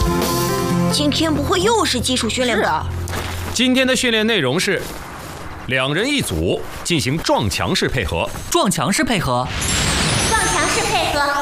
今天不会又是技术训练吧？ 今天的训练内容是2人一组进行撞墙式配合。 撞墙式配合。 撞墙式配合。